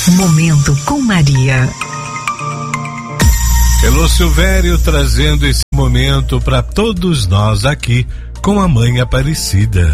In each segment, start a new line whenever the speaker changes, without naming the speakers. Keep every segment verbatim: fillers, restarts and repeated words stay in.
Momento com Maria.
Elô Silvério trazendo esse momento para todos nós aqui com a Mãe Aparecida.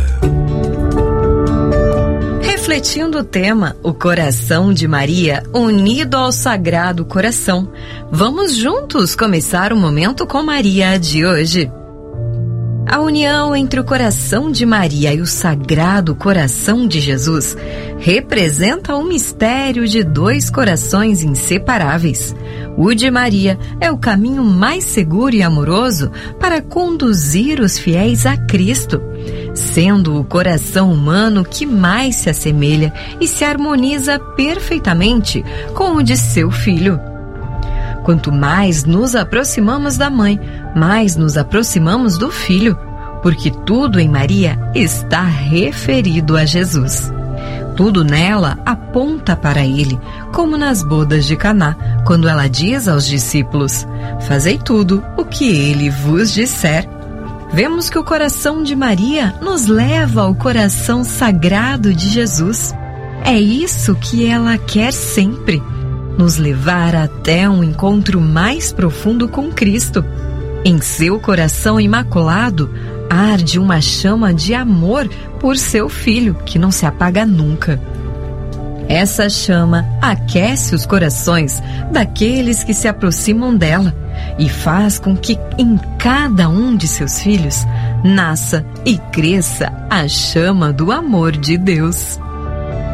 Refletindo o tema, o coração de Maria unido ao Sagrado Coração. Vamos juntos começar o Momento com Maria de hoje. A união entre o coração de Maria e o Sagrado Coração de Jesus representa o mistério de dois corações inseparáveis. O de Maria é o caminho mais seguro e amoroso para conduzir os fiéis a Cristo, sendo o coração humano que mais se assemelha e se harmoniza perfeitamente com o de seu filho. Quanto mais nos aproximamos da mãe, mais nos aproximamos do filho, porque tudo em Maria está referido a Jesus. Tudo nela aponta para ele, como nas bodas de Caná, quando ela diz aos discípulos: "Fazei tudo o que ele vos disser." Vemos que o coração de Maria nos leva ao coração sagrado de Jesus. É isso que ela quer sempre, nos levar até um encontro mais profundo com Cristo. Em seu coração imaculado, arde uma chama de amor por seu filho, que não se apaga nunca. Essa chama aquece os corações daqueles que se aproximam dela e faz com que em cada um de seus filhos nasça e cresça a chama do amor de Deus.